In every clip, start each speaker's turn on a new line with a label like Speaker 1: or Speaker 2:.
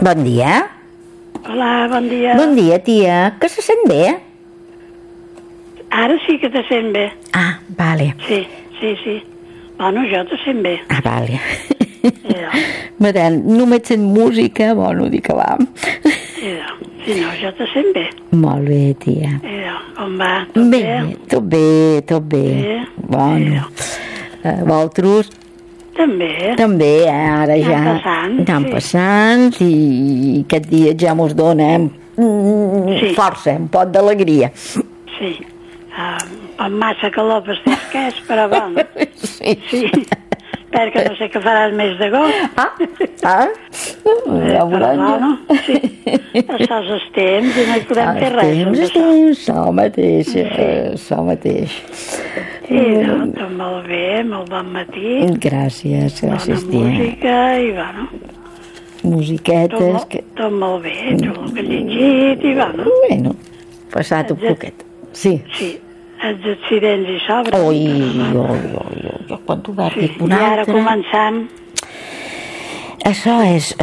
Speaker 1: Bon dia.
Speaker 2: Hola, bon dia.
Speaker 1: Bon dia, tia. Que se sent bé?
Speaker 2: Ara sí que te sent bé.
Speaker 1: Ah, vale.
Speaker 2: Sí. Bueno, jo te sent bé.
Speaker 1: Ah, vale.
Speaker 2: Ja.
Speaker 1: Madel, només sent música, bueno, dic que va.
Speaker 2: Ja. Si no, jo te sent bé.
Speaker 1: Molt bé, tia.
Speaker 2: Ja. Com va? Tot bé?
Speaker 1: Tot bé.
Speaker 2: Bé.
Speaker 1: Bueno. Vosaltres?
Speaker 2: També.
Speaker 1: Ara ja
Speaker 2: Anem
Speaker 1: passant i aquest dia ja mos donem força, un pot d'alegria.
Speaker 2: Sí. Amb massa calor per ser esquès, però bueno. Sí. Perquè no sé què farà el mes d'agost.
Speaker 1: Ja
Speaker 2: però bueno, sí. Això és el temps i no hi podem fer res amb això.
Speaker 1: Això mateix.
Speaker 2: I tot molt bé, molt bon matí.
Speaker 1: Gràcies,
Speaker 2: bona
Speaker 1: tia.
Speaker 2: música i bueno.
Speaker 1: Musiquetes.
Speaker 2: Tot molt bé, tot el que he llegit i bueno.
Speaker 1: Bueno, passat un poquet. Sí.
Speaker 2: Sí, els accidents i sobres.
Speaker 1: Oi, quan t'ho vas dir un
Speaker 2: I ara
Speaker 1: altre...
Speaker 2: començam.
Speaker 1: Això és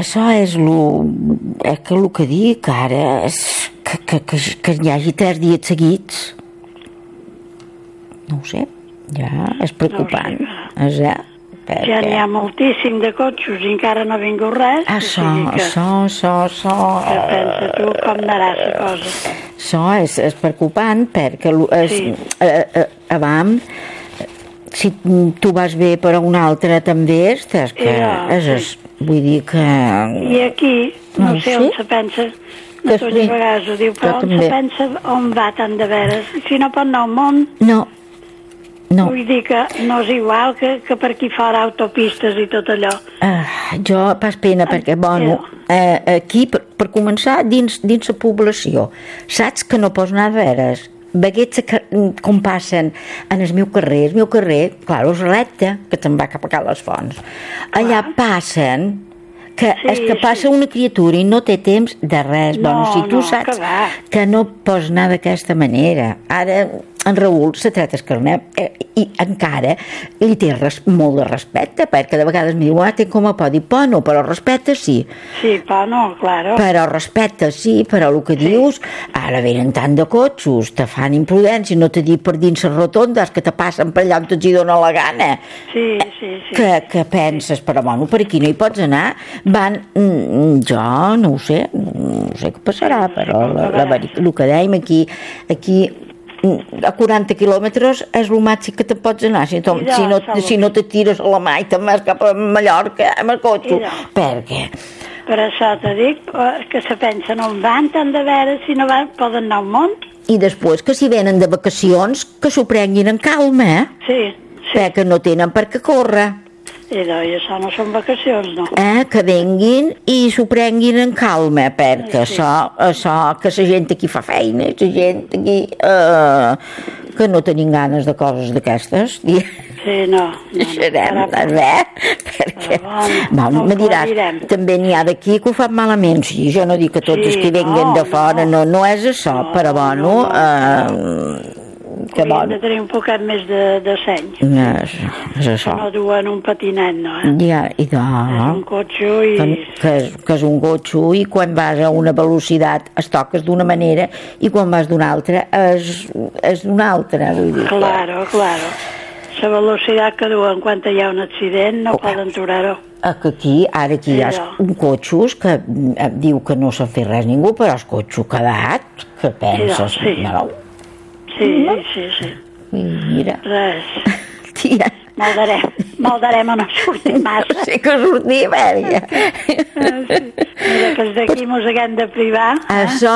Speaker 1: el que dic ara és que hi hagi 3 dies seguits. No ho sé, ja és preocupant.
Speaker 2: Ja n'hi ha moltíssim de cotxos i encara no ha vingut res.
Speaker 1: Això.
Speaker 2: Que pensa tu com anarà la cosa.
Speaker 1: Això és preocupant perquè abans, si tu vas bé per a un altre també estàs que vull dir que...
Speaker 2: I aquí, no sé on se pensa, no tots a vegades ho diu, però on se pensa on va tant de veres. Si no pot anar al món...
Speaker 1: No.
Speaker 2: Vull dir que no és igual que per aquí fora autopistes i tot allò.
Speaker 1: Jo pas pena perquè, aquí, per començar, dins la població, saps que no pots anar a veres. Veguets com passen en el meu carrer, clar, és recte, que te'n va cap a Cal les Fonts. Allà passen... que és que passa una criatura i no té temps de res. Si tu saps que no pots anar d'aquesta manera, ara en Raül se trata el carnet i encara li té molt de respecte, perquè de vegades em diu, té com a pot dir, no, però respecte sí.
Speaker 2: Sí, no, claro.
Speaker 1: Però respecte sí, però el que dius, ara venen tant de cotxos, te fan imprudència, no te dic per dins les rotondes, que te passen per allà on t'hi dona la gana.
Speaker 2: Sí.
Speaker 1: Que penses, però bueno, per aquí no hi pots anar, van, jo no ho sé què passarà, però el que dèiem aquí a 40 quilòmetres és el màxim que te pots anar si no te tires a la mà i te'n vas cap a Mallorca amb el cotxe, perquè
Speaker 2: per això te dic que se pensen on van tant de veure si no van, poden anar al món
Speaker 1: i després que si venen de vacacions que s'ho prenguin en calma perquè no tenen per què córrer.
Speaker 2: I això no són vacacions, no?
Speaker 1: Que venguin i s'ho prenguin en calma, perquè això que la gent aquí fa feina, la gent aquí que no tenim ganes de coses d'aquestes.
Speaker 2: Sí, no.
Speaker 1: Deixarem perquè... me diràs, també n'hi ha d'aquí que ho fan malament, sí, jo no dic que tots els que venguen de fora, no és això, però bueno...
Speaker 2: Hauríem de tenir un poquet més de seny.
Speaker 1: És això.
Speaker 2: Que no duen un patinet, no? És un cotxe i...
Speaker 1: Que és un cotxe i quan vas a una velocitat es toques d'una manera i quan vas d'una altra és d'una altra, vull dir.
Speaker 2: Claro. La velocitat que duen quan hi ha un accident no poden aturar-ho.
Speaker 1: Aquí hi ha un cotxos que diu que no s'ha fet res ningú, però el cotxe quedat, que penses...
Speaker 2: Sí.
Speaker 1: Mira.
Speaker 2: Res.
Speaker 1: Tia.
Speaker 2: Maldarem a no sortir massa.
Speaker 1: Sí que sortim,
Speaker 2: Mira que els d'aquí mos haguem de privar.
Speaker 1: Això,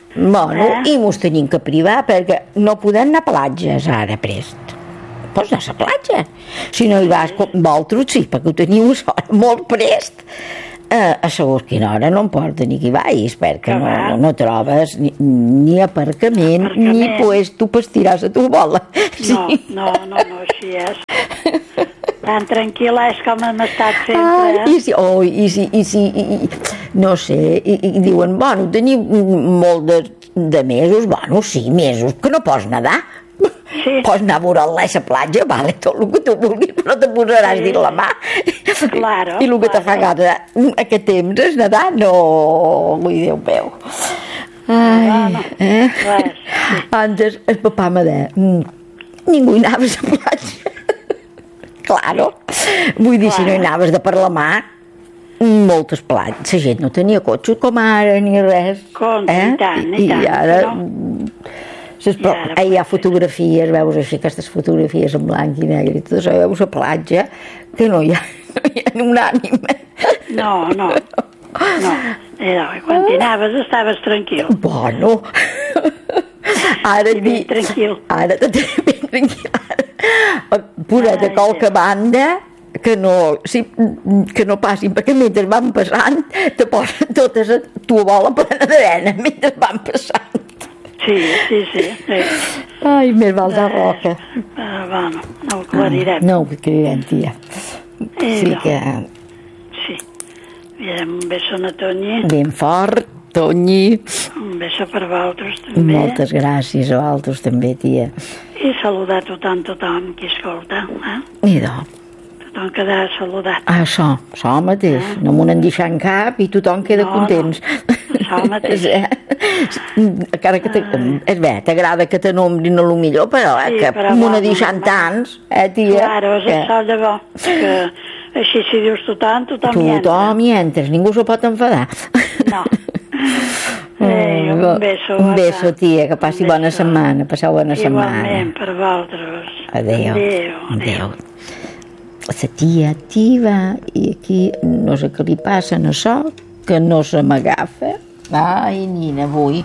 Speaker 1: i mos tenim que privar perquè no podem anar a platges ara prest. Pots anar a la platja. Si no hi vas, vosaltres sí, perquè ho teniu molt prest. A segons quina hora no em porta ni que hi vagis perquè no trobes ni aparcament ni puesto per estirar la tu bola.
Speaker 2: No, així és. Tan tranquil·la és com hem estat sempre.
Speaker 1: No sé, i diuen, teniu molt de mesos, sí, mesos, que no pots nedar.
Speaker 2: Sí.
Speaker 1: Pots anar a veure-la a la platja, vale, tot el que tu vulguis, però te posaràs dins la mà.
Speaker 2: Claro,
Speaker 1: I el que te fa gana aquest temps és nedar, no, ui, Déu meu. Ai,
Speaker 2: Res.
Speaker 1: Antes el papà me deia, ningú hi anaves a platja. Claro, vull dir, si no hi anaves de per la mà, moltes platges, la gent no tenia cotxes com ara ni res.
Speaker 2: I tant.
Speaker 1: I ara... Hi ha fotografies, veus així, aquestes fotografies en blanc i negre i tot això, veus a platja que no hi ha un ànima.
Speaker 2: No. Quan t'hi anaves estaves tranquil.
Speaker 1: Bueno, ara
Speaker 2: ben tranquil.
Speaker 1: Ara te tens ben tranquil. Posat a qualque banda que no passin, perquè mentre van passant te posen totes a tua bola plena d'arena mentre van passant.
Speaker 2: Sí.
Speaker 1: Ai, més val de roca.
Speaker 2: Bueno, no ho aclarirem.
Speaker 1: No ho aclarirem, tia. Sí que...
Speaker 2: Sí. Mirem, un beso a Toni.
Speaker 1: Ben fort, Toni.
Speaker 2: Un beso per vosaltres, també.
Speaker 1: Moltes gràcies a vosaltres, també, tia.
Speaker 2: I saludar tothom qui escolta.
Speaker 1: Idò.
Speaker 2: Tothom queda saludat.
Speaker 1: Això mateix. No m'ho n'han deixat en cap i tothom queda contents.
Speaker 2: Això mateix.
Speaker 1: Encara que és bé, t'agrada que te nombrin a lo millor, però que m'ho n'ha deixat tants, tia.
Speaker 2: Claro, és això llavors, que així si dius tothom hi entra.
Speaker 1: Tothom hi entres, ningú se pot enfadar.
Speaker 2: No. Un beso.
Speaker 1: Un beso, tia, que passi bona setmana, passeu bona setmana.
Speaker 2: Igualment, per vosaltres.
Speaker 1: Adéu. La tia activa, i aquí no sé què li passa a això, que no se m'agafa. Ai, nina, avui.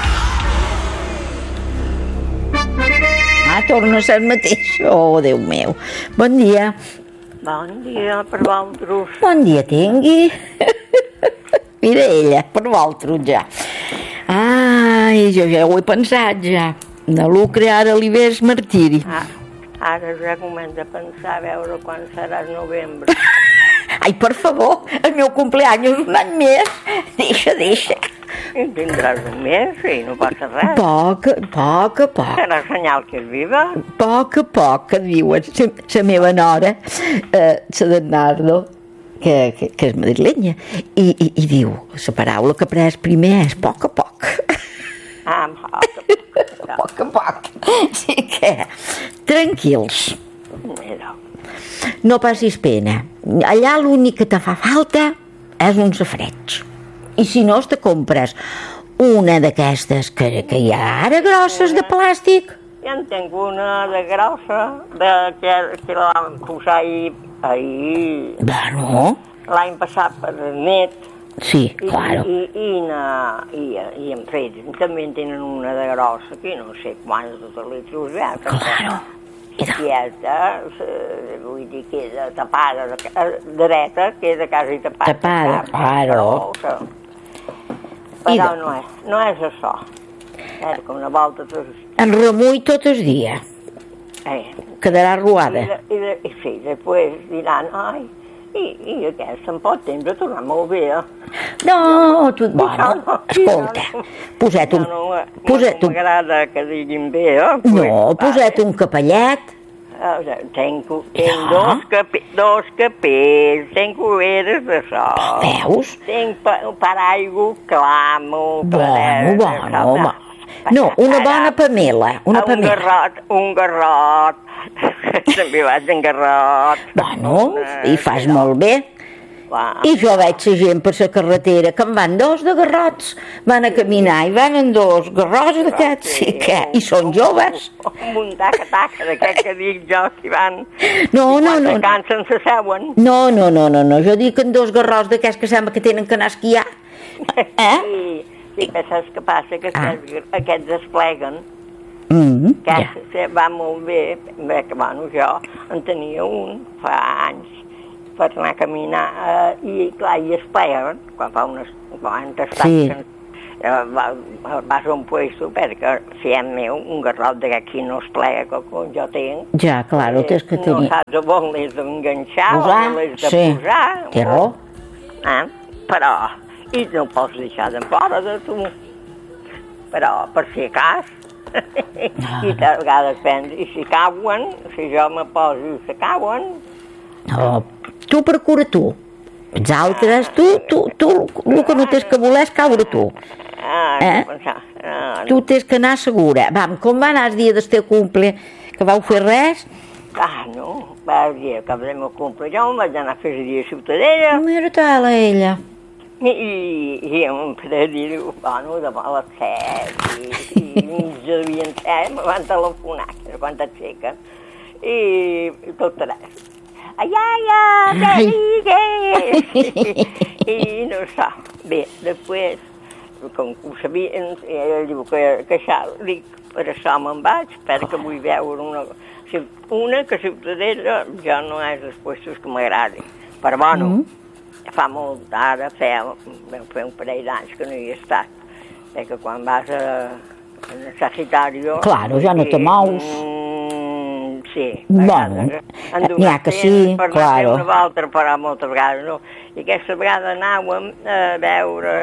Speaker 1: Torna a ser el mateix. Oh, Déu meu. Bon dia.
Speaker 3: Bon dia per vosaltres.
Speaker 1: Bon dia tingui. Mira ella, per vosaltres ja. Ai, jo ja ho he pensat ja. De lucre ara li ves martiri.
Speaker 3: Ara ja comença a pensar a veure quan serà el novembre.
Speaker 1: Ai, per favor, el meu cumpleaños un any més. Deixa.
Speaker 3: I tindràs un mes i no passa res.
Speaker 1: Poc.
Speaker 3: Serà senyal que és viva.
Speaker 1: Poc a poc, que diuen. La meva nora, la de Nardo, que és madrilenya, i diu, la paraula que ha pres primer és poc a poc. Poc a poc. Sí que, tranquils. No passis pena. Allà l'únic que te fa falta és un safreig. I si no, te compres una d'aquestes que hi ha ara grosses de plàstic.
Speaker 3: Ja en tinc una de grossa, que la vam posar ahir.
Speaker 1: Bueno.
Speaker 3: L'any passat per el net.
Speaker 1: Sí, claro.
Speaker 3: I en fet, també en tenen una de grossa, que no sé quants litros hi ha.
Speaker 1: Claro.
Speaker 3: Quieta, vull dir, queda tapada, dreta, queda quasi tapada.
Speaker 1: Tapada, claro.
Speaker 3: Però no és això. És que una volta...
Speaker 1: En remull tot el dia. Quedarà arruada.
Speaker 3: I sí, després diran, ai, i aquesta en pot temps de tornar molt bé.
Speaker 1: No, bueno, escolta, posa't un...
Speaker 3: No m'agrada que diguin bé,
Speaker 1: No, posa't un capellet.
Speaker 3: Tenc dos capells, tenc ulleres de sol.
Speaker 1: Veus?
Speaker 3: Tenc paraigua, clamo...
Speaker 1: Bueno. No, una bona pamela.
Speaker 3: Un garrot. També vaig en garrot.
Speaker 1: Bueno, i fas molt bé. I jo veig la gent per la carretera que en van dos de garrots, van a caminar i van en dos garrots d'aquests, i són joves.
Speaker 3: Un taca-taca d'aquest que dic jo, que van...
Speaker 1: No.
Speaker 3: Quan se cansen se seuen.
Speaker 1: No, jo dic en dos garrots d'aquests que sembla que tenen que anar a esquiar.
Speaker 3: Sí, que saps què passa? Que aquests es pleguen. Que va molt bé, que bueno, jo en tenia un fa anys per anar a caminar i clar, i es pleguen quan vas a un puesto perquè si és meu un garrot d'aquí no es plega com jo tinc.
Speaker 1: Ja, clar, ho tens que tenir.
Speaker 3: No saps on l'has d'enganxar, on l'has de posar.
Speaker 1: Té raó.
Speaker 3: Però i no pots deixar de fora de tu. Però per si cas I a vegades penso, i si cauen, si jo me poso i se cauen...
Speaker 1: No, tu procura tu. Els altres, tu, el que no tens que voler és caure tu. Tu tens que anar segura. Vam, com va anar el dia del teu cumple? Que vau fer res?
Speaker 3: No, va el dia que vam cumple jo, em vaig anar a fer el dia a Ciutadella.
Speaker 1: Mira tal, ella.
Speaker 3: I em vaig dir, bueno, demà a les 7, i mig devien ser, me van telefonar, que era quan et seca, i tot res. Ai, i no sé. Bé, després, com ho sabien, ella diu que això, dic, per això me'n vaig, perquè vull veure una que Ciutadella ja no és els puestos que m'agradi. Però bueno, fa molt, ara vam fer un parell d'anys que no hi he estat, perquè quan vas a necessitario...
Speaker 1: Claro, ja no te mous.
Speaker 3: Sí,
Speaker 1: bueno, n'hi ha que sí,
Speaker 3: per
Speaker 1: claro.
Speaker 3: Una volta, però moltes vegades no. I aquesta vegada anàvem a veure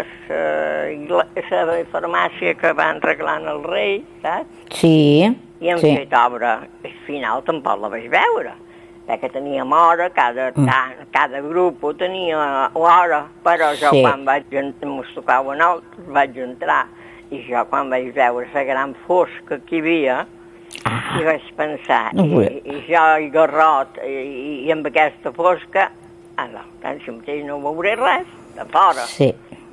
Speaker 3: la farmàcia que van arreglant el rei, saps?
Speaker 1: Sí,
Speaker 3: I hem fet obra. Al final tampoc la vaig veure, perquè teníem hora, cada grup tenia hora, però jo quan mos tocava nosaltres, vaig entrar, i jo quan vaig veure la gran fosca que hi havia, i vaig pensar, i jo i Garrot, i amb aquesta fosca, tant si mateix no veuré res, de fora.
Speaker 1: Sí.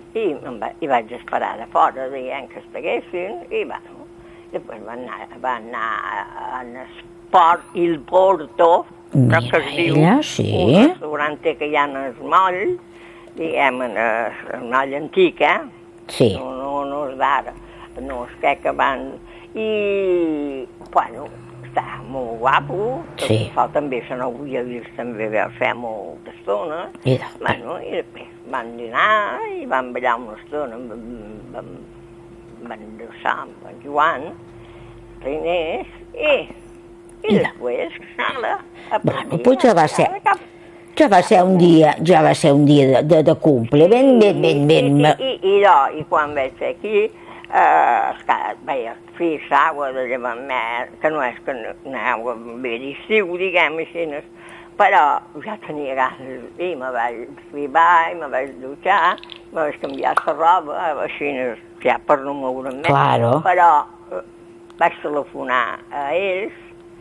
Speaker 3: I vaig esperar de fora, dient que estiguessin, i bueno, després va anar a Esport Il Porto, que es diu, un restaurant que hi ha en el moll, diguem, el moll antic,
Speaker 1: Sí.
Speaker 3: No és d'ara, no és que van... I, bueno, està molt guapo, també se no volia dir també va fer molta estona, bueno, i després van dinar i van ballar una estona, van endreçar amb en Joan, Reinés, i després,
Speaker 1: bueno, pues ja va ser un dia de cumple, ben.
Speaker 3: I quan vaig ser aquí, veia fer l'aigua de llevant, que no és que anava bé d'estiu, diguem així, però ja tenia ganes, i me vaig fibar, me vaig dutxar, me vaig canviar la roba, així, ja per no moure'm més, però vaig telefonar a ells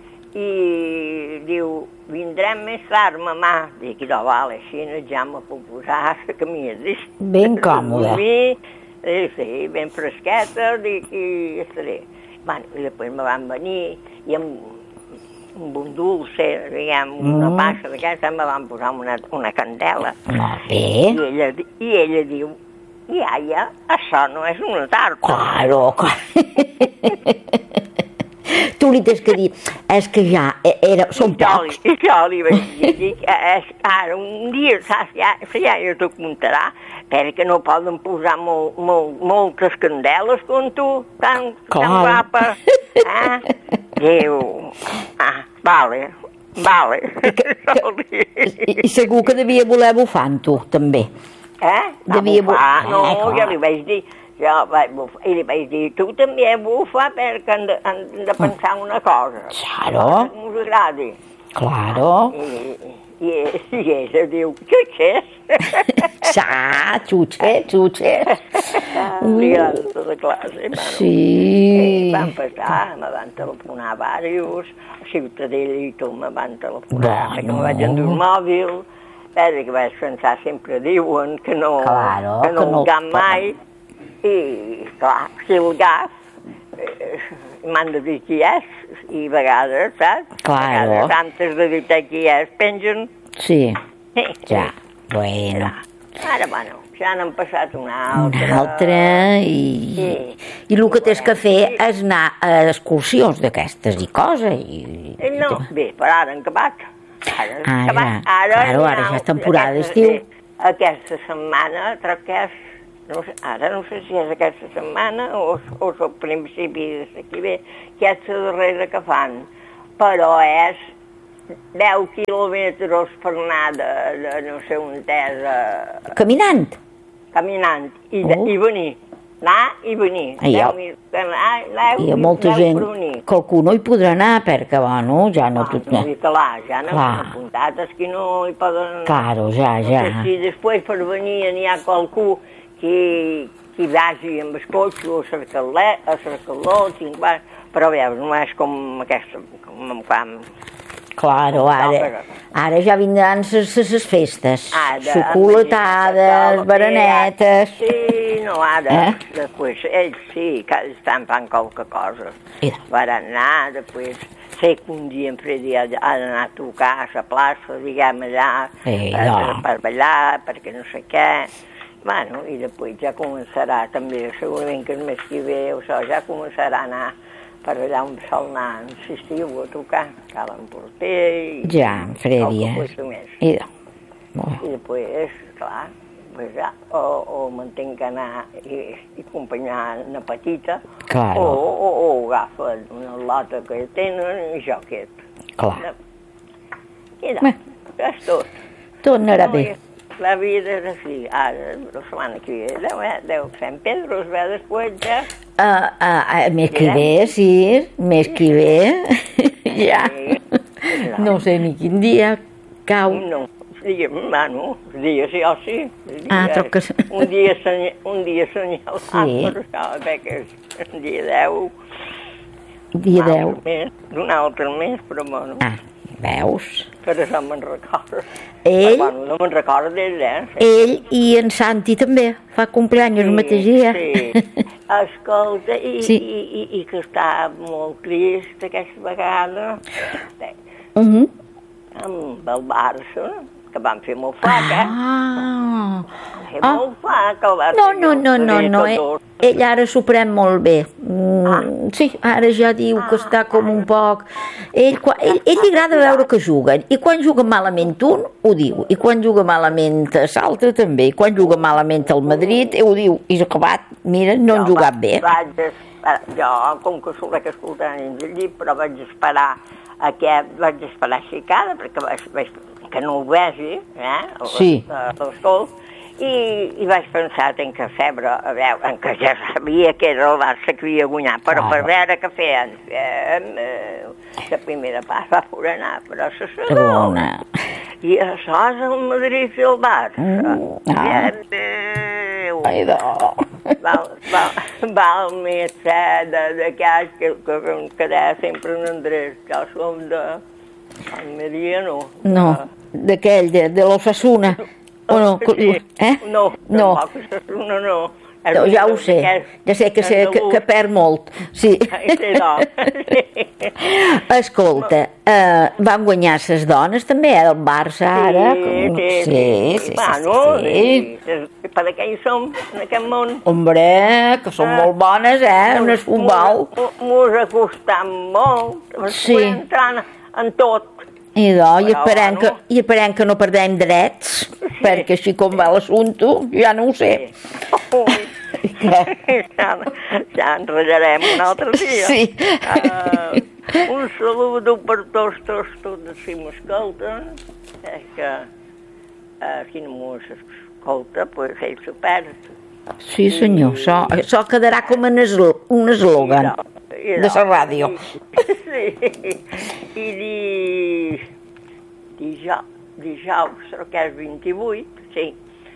Speaker 3: i diu, vindrem més tard, mamà. Dic, no, vale, així ja me puc posar la camisa.
Speaker 1: Ben còmode.
Speaker 3: Sí, ben fresqueta, dic, i estaré. Bueno, i després me van venir i amb un dulce, diguem, una passa d'aquesta, me van posar una candela. I ella diu, iaia, això no és una tarta.
Speaker 1: Claro. Tu li tens que dir, és que ja són pocs.
Speaker 3: I jo li vaig dir, ara un dia, saps, ja t'ho contarà, perquè no poden posar moltes candeles com tu, tan guapa. Diu, vale.
Speaker 1: I segur que devia voler bufant tu, també.
Speaker 3: Devia bufar, no, ja li vaig dir. Jo vaig bufar, i li vaig dir, tu també bufa perquè han de pensar una cosa.
Speaker 1: Claro.
Speaker 3: Que us agradi.
Speaker 1: Claro.
Speaker 3: I ella diu, xutxes.
Speaker 1: Xutxes.
Speaker 3: Rigant tota classe. Sí. Van passar, me van telefonar diversos, a Ciutadella i tu me van telefonar, perquè me vaig endur un mòbil, perquè vaig pensar, sempre diuen que no el gam mai, i clar, si el gas m'han de dir qui és, i a vegades, saps?
Speaker 1: Claro.
Speaker 3: Antes de dir qui és, pengen.
Speaker 1: Sí, ja, bueno.
Speaker 3: Ara, bueno, ja n'han passat una altra.
Speaker 1: Una altra, i el que tens que fer és anar a excursions d'aquestes i coses.
Speaker 3: No, bé, però ara han acabat.
Speaker 1: Ara ja és temporada d'estiu.
Speaker 3: Aquesta setmana, crec que és, ara no sé si és aquesta setmana o és al principi de aquí ve, que és la darrera que fan, però és 10 quilòmetres per anar de no sé on és...
Speaker 1: Caminant
Speaker 3: i venir. anar i venir.
Speaker 1: I a molta gent, qualcú no hi podrà anar perquè, bueno, ja no...
Speaker 3: Clar, ja no s'han apuntat, els que no hi poden...
Speaker 1: Claro, ja.
Speaker 3: No sé si després per venir n'hi ha qualcú que vagi amb el cotxe o a cercar-lo, però veus, no és com aquesta, com quan...
Speaker 1: Claro, ara ja vindran les festes, xocolatades, baranetes...
Speaker 3: Sí, no, ara, després, ells sí, que estan fent qualque cosa. Berenar, després, sé que un dia en Freddy ha d'anar a tocar a la plaça, diguem, allà, per ballar, perquè no sé què. Bueno, i després ja començarà també, segurament que el mes que ve, això, ja començarà a anar per allà on sol anar, si estiu a tocar, cal emporter i...
Speaker 1: Ja, en Freddy,
Speaker 3: I després, clar, ja, o m'entenc anar i acompanyar una petita, o agafa una lota que tenen i jo quedo.
Speaker 1: Clar.
Speaker 3: I no, és tot.
Speaker 1: Tornarà bé.
Speaker 3: La vida és així. Ara, la setmana que ve, deu Sant Pedro, es ve després ja.
Speaker 1: Més que bé, sí, més que bé. Ja. No sé ni quin dia cau.
Speaker 3: No, dia sí o sí.
Speaker 1: Troques.
Speaker 3: Un dia senyalat, però això, que és un dia 10.
Speaker 1: Dia 10.
Speaker 3: D'un altre mes, però bueno.
Speaker 1: Veus?
Speaker 3: Per això me'n recordo.
Speaker 1: Ell?
Speaker 3: Bueno, no me'n recordo d'ell,
Speaker 1: Ell i en Santi també, fa compleany el mateix dia.
Speaker 3: Sí, escolta, i que està molt trist aquesta vegada. Amb el Barça, que van fer molt flac, molt flac, el Barça.
Speaker 1: No, ell ara s'ho pren molt bé. Sí, ara ja diu que està com un poc... Ell li agrada veure que juguen, i quan juga malament un, ho diu, i quan juga malament l'altre també, i quan juga malament el Madrid, ho diu, i acabat, mira, no han jugat bé.
Speaker 3: Jo, com que solec escoltar nens al llit, però vaig esperar xicada, perquè que no ho vegi, l'escolt, i vaig pensar que febre, a veure, que ja sabia que era el Barça que havia guanyat, però per veure què feien. La primera part va poder anar, però la segona. I això és el Madrid i el Barça. Val més ser d'aquells que quedava sempre en Andrés, que som de Almeria, no.
Speaker 1: No, d'aquell, de l'Osasuna. O no?
Speaker 3: No, Osasuna no.
Speaker 1: Ja ho sé, ja sé que perd molt, sí. Escolta, van guanyar les dones també, el Barça ara?
Speaker 3: Sí. Per què hi som, en aquest món?
Speaker 1: Hombre, que són molt bones, en el futbol.
Speaker 3: Mos ha costat molt, podem entrar en tot.
Speaker 1: I esperem que no perdem drets, perquè així com va l'assumpte, ja no ho sé.
Speaker 3: Ja enratllarem un altre dia.
Speaker 1: Sí.
Speaker 3: Un saludo per tots si m'escolten. És que si no m'escolta, doncs ell s'ho perd.
Speaker 1: Sí, senyor, això quedarà com un eslògan de la ràdio.
Speaker 3: Sí, i dijous, que és 28, sí,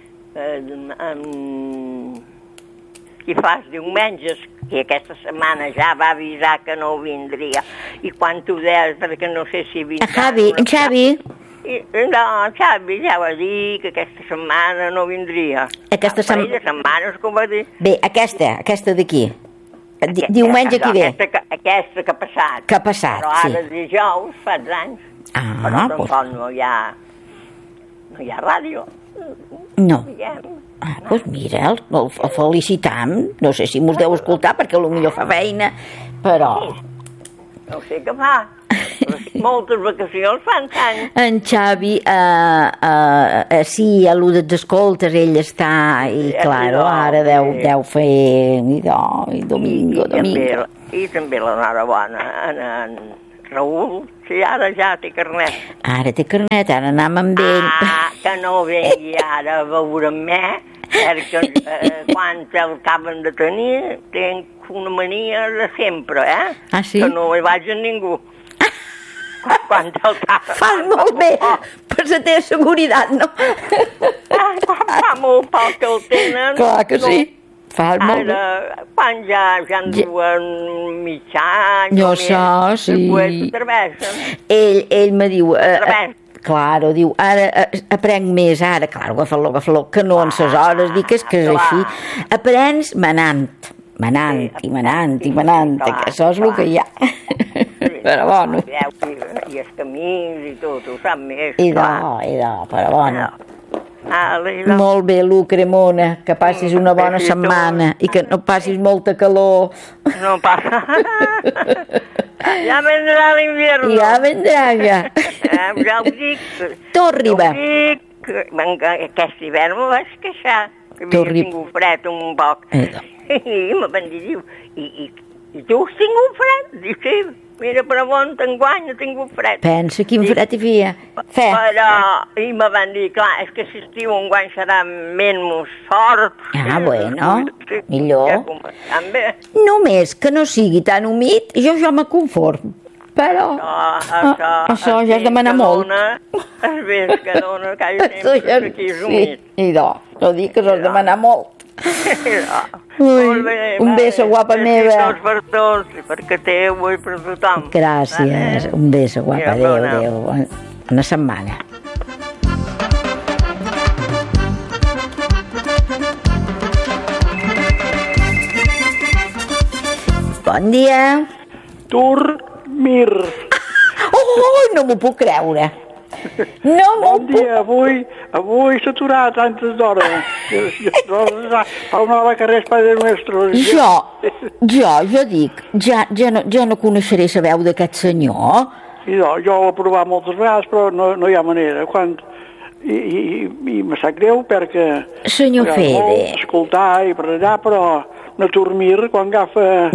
Speaker 3: i fas diumenges, i aquesta setmana ja va avisar que no vindria, i quan t'ho deies, perquè no sé si vindrà...
Speaker 1: En Xavi?
Speaker 3: No, Xavi ja va dir que aquesta setmana no vindria.
Speaker 1: Aquesta
Speaker 3: setmana, com va dir?
Speaker 1: Bé, aquesta d'aquí. Diumenge que ve.
Speaker 3: Aquesta que ha passat.
Speaker 1: Que ha passat,
Speaker 3: però ara dijous, fa anys. Però tampoc no hi ha ràdio.
Speaker 1: No. Doncs mira, el felicitam. No sé si mos deu escoltar, perquè potser fa feina, però...
Speaker 3: No sé què fa. Moltes vacacions fan tant.
Speaker 1: En Xavi, sí, a lo dels escoltes ell està, i clar, ara deu fer i domingo.
Speaker 3: I també l'enhorabona en Raül, sí, ara ja té carnet.
Speaker 1: Ara té carnet, ara anem amb ell.
Speaker 3: Que no vengui ara a veure amb mi, perquè quan el acaben de tenir, tinc una mania de sempre,
Speaker 1: Ah, sí?
Speaker 3: Que no hi vagi ningú. Quan el acaben...
Speaker 1: Fas molt bé, per la teva seguretat, no?
Speaker 3: Fa molt poc que el tenen.
Speaker 1: Clar que sí. Fas molt bé.
Speaker 3: Ara, quan ja en duen mig any...
Speaker 1: Jo so, sí.
Speaker 3: Després s'atreveixen.
Speaker 1: Ell me diu... Claro, diu, ara aprenc més, ara, clar, agafa-lo, que no en ses hores, dic que és així. Aprens manant, que això és el que hi ha. Però bueno.
Speaker 3: I els camins i tot, ho sap més.
Speaker 1: Però bueno.
Speaker 3: Àlegra.
Speaker 1: Molt bé, Lu Cremona, que passis una bona setmana i que no passis molta calor.
Speaker 3: No passa. Ja vendrà l'invierno.
Speaker 1: Ja vendrà, ja.
Speaker 3: Ja ho dic.
Speaker 1: Tot arriba.
Speaker 3: Ja ho dic. Aquest hivern m'ho vaig queixar. Que havia tingut fred un poc. I me van dir, diu, i tu has tingut fred? Diu, sí, mira, però on t'enguany he tingut fred.
Speaker 1: Pensa quin fred hi havia.
Speaker 3: Però, i me van dir, clar, és que si estiu enguany serà menys fort.
Speaker 1: Ah, bueno, millor.
Speaker 3: També.
Speaker 1: Només que no sigui tan humit, jo me conformo. Però això ja és demanar molt.
Speaker 3: És més que dona, que aquí és humit.
Speaker 1: Sí, no dic que això és demanar molt. Un beso, guapa meva.
Speaker 3: Besitos per tots, perquè teu i per tothom.
Speaker 1: Gràcies, un beso, guapa, adéu. Bona setmana. Bon dia.
Speaker 4: Turmir.
Speaker 1: Oh, no m'ho puc creure.
Speaker 4: Bon dia, avui s'ha aturat antes d'hora. Fa una hora que res Padre Nuestro.
Speaker 1: Jo dic, ja no coneixeré la veu d'aquest senyor.
Speaker 4: Sí, no, jo ho he provat moltes vegades, però no hi ha manera. I me sap greu perquè...
Speaker 1: Senyor Fede.
Speaker 4: Escoltar i per allà, però... No dormir quan agafa...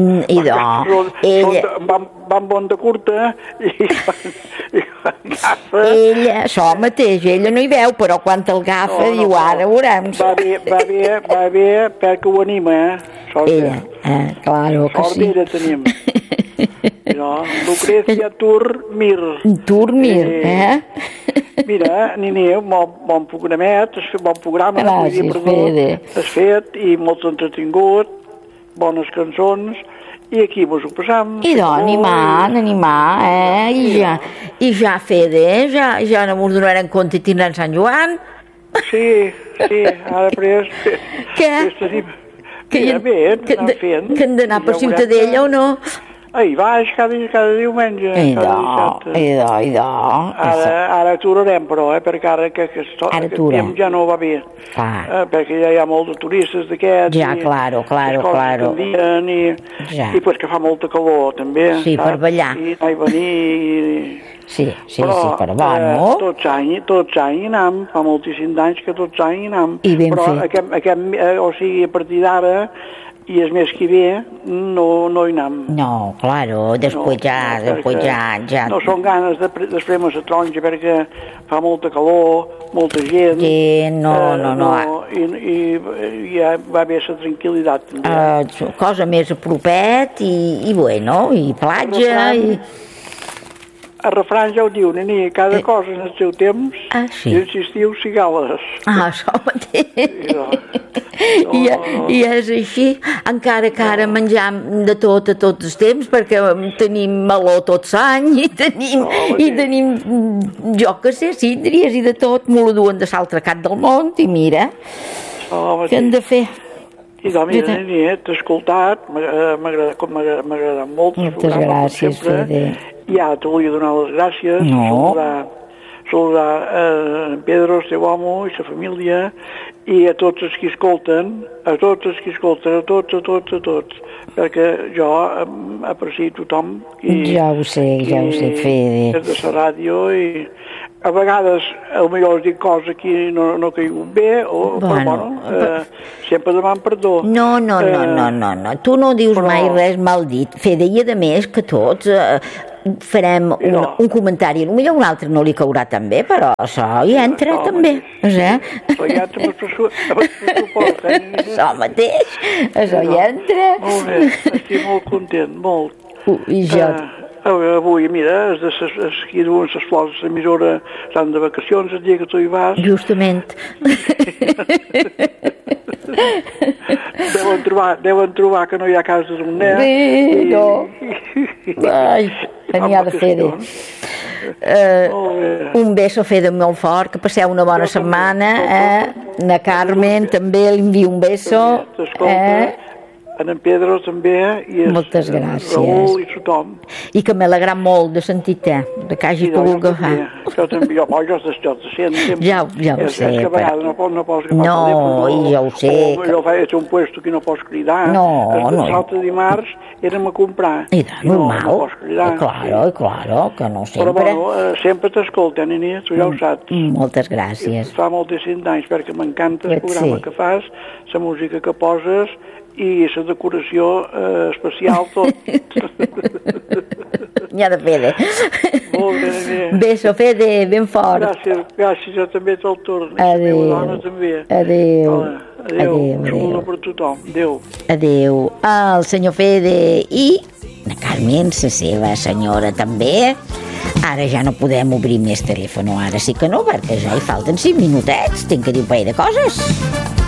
Speaker 4: Van bon de curta i quan agafa...
Speaker 1: Ella, això mateix, ella no hi veu, però quan el agafa diu, ara veurem.
Speaker 4: Va bé perquè ho anima,
Speaker 1: Ella, claro que sí.
Speaker 4: Sort d'ella tenim. Lucrecia Turmir. Mira, Nineu, bon programet, bon programa.
Speaker 1: Gràcies, Fede.
Speaker 4: Has fet i molt entretingut, bones cançons, i aquí mos ho passam.
Speaker 1: I animar, I ja, Fede, ja no mos donarem compte i tindran Sant Joan?
Speaker 4: Sí, ara pres...
Speaker 1: Què? Que hem d'anar per Ciutadella o no?
Speaker 4: Ahí baix cada diumenge. Ara aturarem, però, perquè ara que aquest temps ja no va bé. Perquè ja hi ha molts turistes d'aquests.
Speaker 1: Ja, claro.
Speaker 4: I pues que fa molta calor, també.
Speaker 1: Sí, per ballar.
Speaker 4: I anar i venir.
Speaker 1: Sí, però bueno.
Speaker 4: Tots anys anam, fa moltíssims anys que tots anys anam.
Speaker 1: I ben fet.
Speaker 4: Però, a partir d'ara, i és més que ve, no hi anam.
Speaker 1: No, claro, després ja...
Speaker 4: No són ganes d'espremar la taronja perquè fa molta calor, molta gent... I ja va bé la tranquil·litat, també.
Speaker 1: Cosa més a propet i bueno, i platja i...
Speaker 4: El refrany ja ho diu, neni, cada cosa en el seu temps,
Speaker 1: sí.
Speaker 4: I els estius cigales.
Speaker 1: Això mateix. I és així, encara que ara menjam de tot a tots els temps, perquè tenim meló tot l'any i tenim, jo que sé, síndries i de tot, m'ho duen de l'altre cap del món, i mira, què hem de fer?
Speaker 4: I doncs, mira, neni, t'he escoltat, m'ha agradat molt.
Speaker 1: Moltes gràcies, Fede.
Speaker 4: I ara te volia donar les gràcies, saludar en Pedro, el seu home i la família, i a tots els que escolten, a tots, perquè jo aprecio tothom.
Speaker 1: Ja ho sé, Fede.
Speaker 4: Des de la ràdio i... A vegades, potser dic coses que no caigut bé, però sempre deman perdó.
Speaker 1: No, tu no dius mai res mal dit, Fede, i a més que tots, farem un comentari, potser un altre no li caurà tan bé, però això hi entra també.
Speaker 4: Això hi entra amb el pressupost.
Speaker 1: Això mateix, això hi entra.
Speaker 4: Molt bé, estic molt content, molt.
Speaker 1: I jo...
Speaker 4: Avui, mira, aquí duen les flors de l'emissora, estan de vacacions, el dia que tu hi vas.
Speaker 1: Justament.
Speaker 4: Deuen trobar que no hi ha casa d'un nen.
Speaker 1: Sí, no. Ai, n'hi ha de fer de... Un beso Fede molt fort, que passeu una bona setmana. Na Carmen també li envio un beso.
Speaker 4: En Pedro també, i
Speaker 1: moltes gràcies.
Speaker 4: Raül i tothom.
Speaker 1: I que m'he alegrat molt de sentir-te, de que hagi pogut agafar.
Speaker 4: Jo també, jo de sent.
Speaker 1: Ja ho sé.
Speaker 4: És que a vegades no pots agafar
Speaker 1: el telèfon. Ja ho sé.
Speaker 4: O faig un puesto que no pots cridar.
Speaker 1: No.
Speaker 4: L'altre dimarts érem a comprar.
Speaker 1: I normal.
Speaker 4: No pots cridar.
Speaker 1: Claro, que no sempre.
Speaker 4: Però bueno, sempre t'escolten, Nina, tu ja ho saps.
Speaker 1: Moltes gràcies.
Speaker 4: Fa moltíssims anys, perquè m'encanta el programa que fas, la música que poses, i la decoració especial, tot.
Speaker 1: N'hi ha de Fede.
Speaker 4: Molt bé.
Speaker 1: Beso, Fede, ben fort.
Speaker 4: Gràcies, jo també te'l torno.
Speaker 1: Adéu.
Speaker 4: La meva dona també.
Speaker 1: Adéu.
Speaker 4: Un saludo per tothom. Adéu.
Speaker 1: Adéu. El senyor Fede i la Carmen, la seva senyora també. Ara ja no podem obrir més telèfon, ara sí que no, perquè ja hi falten 5 minutets. Tinc que dir un parell de coses.